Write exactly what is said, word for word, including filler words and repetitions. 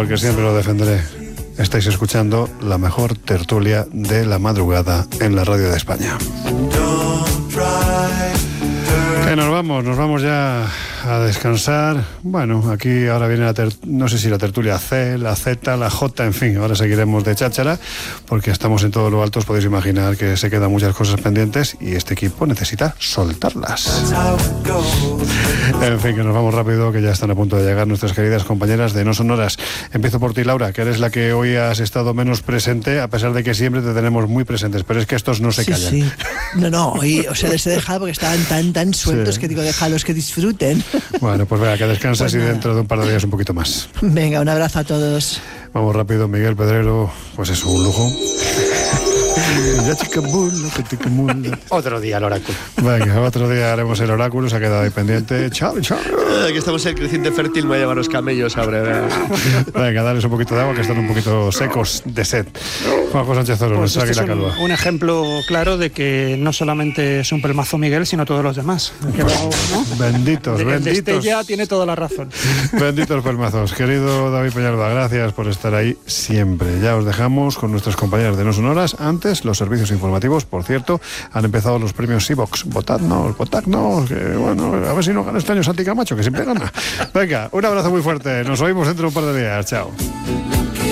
porque siempre lo defenderé. Estáis escuchando la mejor tertulia de la madrugada en la radio de España. Que nos vamos, nos vamos ya a descansar. Bueno, aquí ahora viene la ter- no sé si la tertulia C, la Z, la J, en fin, ahora seguiremos de cháchara, porque estamos en todo lo alto, os podéis imaginar que se quedan muchas cosas pendientes y este equipo necesita soltarlas. En fin, que nos vamos rápido, que ya están a punto de llegar nuestras queridas compañeras de No Sonoras. Empiezo por ti, Laura, que eres la que hoy has estado menos presente, a pesar de que siempre te tenemos muy presentes, pero es que estos no se sí, callan. Sí. No, no, hoy, o sea, les he dejado porque estaban tan, tan sueltos sí. que digo, déjalos que disfruten. Bueno, pues venga, que descansas pues y dentro de un par de días un poquito más. Venga, un abrazo a todos. Vamos rápido, Miguel Pedrero, pues es un lujo. Otro día el oráculo. Venga, otro día haremos el oráculo, se ha quedado ahí pendiente. Chao, chao. Aquí estamos el creciente fértil, me voy a llevar los camellos a breve. Venga, dales un poquito de agua, que están un poquito secos de sed. Juanjo Sánchez Oro, pues nuestra este es Águila un, Calva. un ejemplo claro de que no solamente es un pelmazo Miguel, sino todos los demás. Que luego, ¿no? Benditos, El benditos. Destella tiene toda la razón. Benditos pelmazos. Querido David Peñalba, gracias por estar ahí siempre. Ya os dejamos con nuestros compañeros de No Sonoras. Antes, los servicios informativos, por cierto, han empezado los premios Evox. Votadnos, votadnos, que bueno, a ver si no gana este año Santi Camacho, que siempre gana. Venga, un abrazo muy fuerte. Nos oímos dentro de un par de días. Chao.